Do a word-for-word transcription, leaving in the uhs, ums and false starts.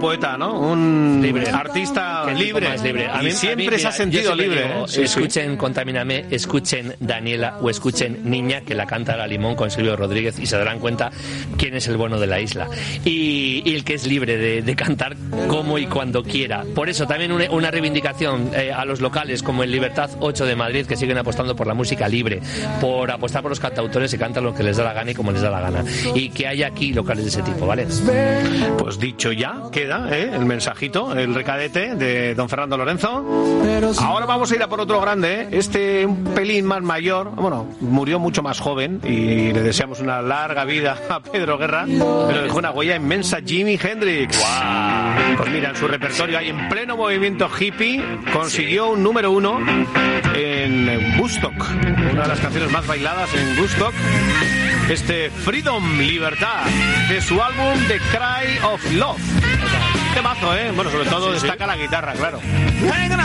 poeta, ¿no? Un libre. artista libre. libre. A mí, y siempre a mí, se ha sentido libre. Digo, ¿eh? Sí, escuchen sí. Contamíname, escuchen Daniela o escuchen Niña, que la canta La Limón con Silvio Rodríguez, y se darán cuenta quién es el bueno de la isla. Y, y el que es libre de, de cantar como y cuando quiera. Por eso también una, una reivindicación eh, a los locales como el Libertad ocho de Madrid, que siguen apostando por la música libre, por apostar por los cantautores que cantan lo que les da la gana y como les da la gana. Y que haya aquí locales de ese tipo, ¿vale? Pues dicho ya, queda ¿eh? el mensajito, el recadete de don Fernando Lorenzo. Ahora vamos a ir a por otro grande, ¿eh? Este un pelín más mayor, bueno, murió mucho más joven y le deseamos una larga vida a Pedro Guerra, pero dejó una huella inmensa, Jimi Hendrix. Wow. Pues mira, en su repertorio hay en pleno movimiento hippie, consiguió un número uno en Woodstock, una de las canciones más bailadas en Woodstock. Este Freedom, Libertad, de su álbum The Cry of Love. Temazo, ¿eh? Bueno, sobre todo sí, destaca sí. la guitarra, claro.